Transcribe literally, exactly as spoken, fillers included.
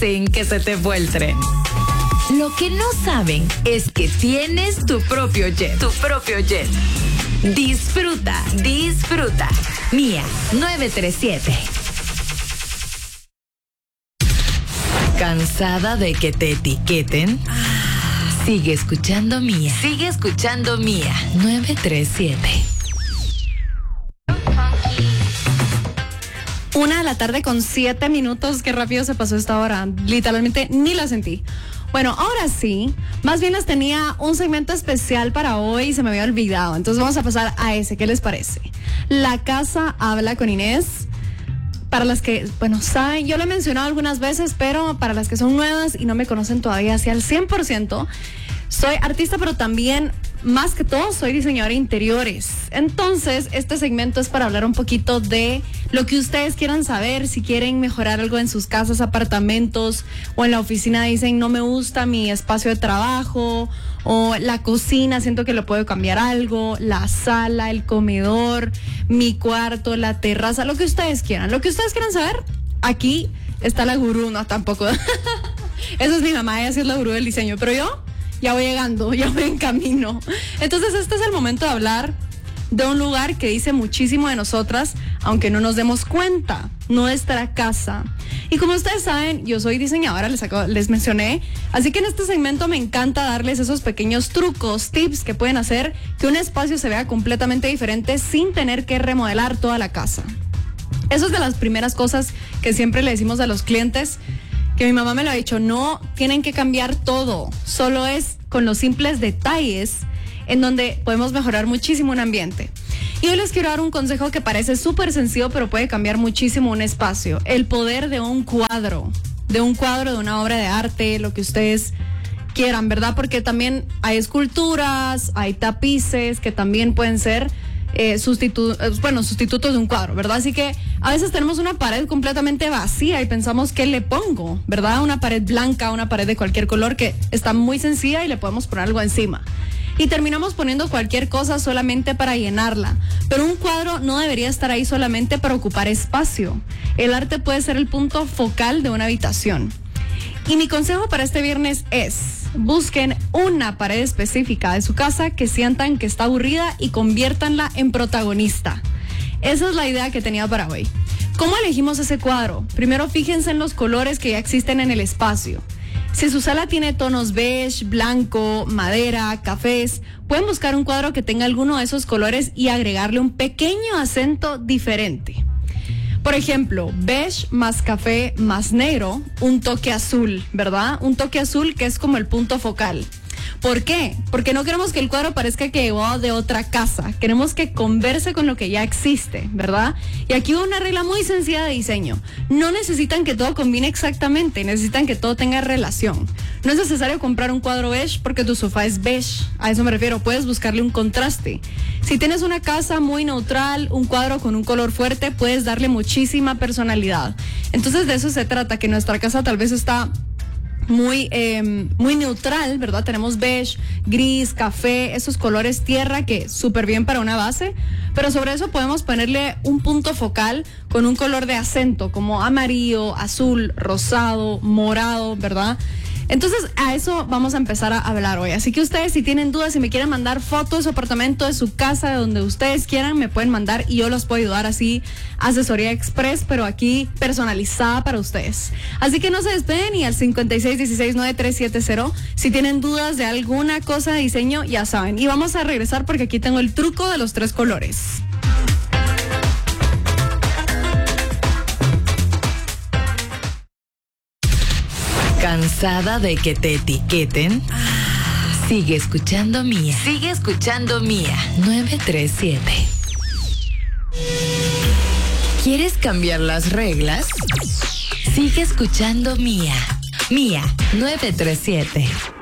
hacen que se te fue el tren. Lo que no saben es que tienes tu propio jet. Tu propio jet. Disfruta, disfruta. Mía nueve tres siete. ¿Cansada de que te etiqueten? Sigue escuchando Mía. Sigue escuchando Mía nueve tres siete. Una de la tarde con siete minutos. Qué rápido se pasó esta hora. Literalmente ni la sentí. Bueno, ahora sí, más bien les tenía un segmento especial para hoy y se me había olvidado. Entonces vamos a pasar a ese. ¿Qué les parece? La Casa Habla con Inés. Para las que, bueno, saben, yo lo he mencionado algunas veces, pero para las que son nuevas y no me conocen todavía así al cien por ciento, soy artista, pero también, más que todo, soy diseñadora de interiores. Entonces, este segmento es para hablar un poquito de lo que ustedes quieran saber, si quieren mejorar algo en sus casas, apartamentos, o en la oficina dicen, no me gusta mi espacio de trabajo, o la cocina, siento que lo puedo cambiar algo, la sala, el comedor, mi cuarto, la terraza, lo que ustedes quieran. Lo que ustedes quieran saber, aquí está la gurú, no, tampoco. Esa es mi mamá, ella sí es la gurú del diseño, pero yo ya voy llegando, ya voy en camino. Entonces este es el momento de hablar de un lugar que dice muchísimo de nosotras, aunque no nos demos cuenta, nuestra casa. Y como ustedes saben, yo soy diseñadora, les, acabo, les mencioné, así que en este segmento me encanta darles esos pequeños trucos, tips que pueden hacer que un espacio se vea completamente diferente sin tener que remodelar toda la casa. Eso es de las primeras cosas que siempre le decimos a los clientes, que mi mamá me lo ha dicho, no tienen que cambiar todo, solo es con los simples detalles en donde podemos mejorar muchísimo un ambiente. Y hoy les quiero dar un consejo que parece súper sencillo, pero puede cambiar muchísimo un espacio. El poder de un cuadro, de un cuadro, de una obra de arte, lo que ustedes quieran, ¿verdad? Porque también hay esculturas, hay tapices que también pueden ser Eh, sustitu- eh, bueno, sustitutos de un cuadro, ¿verdad? Así que a veces tenemos una pared completamente vacía y pensamos, ¿qué le pongo? ¿Verdad? Una pared blanca, una pared de cualquier color que está muy sencilla y le podemos poner algo encima. Y terminamos poniendo cualquier cosa solamente para llenarla. Pero un cuadro no debería estar ahí solamente para ocupar espacio. El arte puede ser el punto focal de una habitación. Y mi consejo para este viernes es, busquen una pared específica de su casa que sientan que está aburrida y conviértanla en protagonista. Esa es la idea que tenía para hoy. ¿Cómo elegimos ese cuadro? Primero fíjense en los colores que ya existen en el espacio. Si su sala tiene tonos beige, blanco, madera, cafés, pueden buscar un cuadro que tenga alguno de esos colores y agregarle un pequeño acento diferente. Por ejemplo, beige más café más negro, un toque azul, ¿verdad? Un toque azul que es como el punto focal. ¿Por qué? Porque no queremos que el cuadro parezca que llegó de otra casa. Queremos que converse con lo que ya existe, ¿verdad? Y aquí va una regla muy sencilla de diseño. No necesitan que todo combine exactamente, necesitan que todo tenga relación. No es necesario comprar un cuadro beige porque tu sofá es beige. A eso me refiero, puedes buscarle un contraste. Si tienes una casa muy neutral, un cuadro con un color fuerte, puedes darle muchísima personalidad. Entonces de eso se trata, que nuestra casa tal vez está muy eh, muy neutral, ¿verdad? Tenemos beige, gris, café, esos colores tierra que súper bien para una base, pero sobre eso podemos ponerle un punto focal con un color de acento como amarillo, azul, rosado, morado, ¿verdad? Entonces a eso vamos a empezar a hablar hoy. Así que ustedes, si tienen dudas, si me quieren mandar fotos de su apartamento, de su casa, de donde ustedes quieran, me pueden mandar y yo los puedo ayudar así, asesoría express, pero aquí personalizada para ustedes. Así que no se despeguen y al cincuenta y seis dieciséis noventa y tres setenta, si tienen dudas de alguna cosa de diseño, ya saben. Y vamos a regresar porque aquí tengo el truco de los tres colores. ¿Cansada de que te etiqueten? Sigue escuchando Mía. Sigue escuchando Mía nueve tres siete. ¿Quieres cambiar las reglas? Sigue escuchando Mía. Mía nueve tres siete.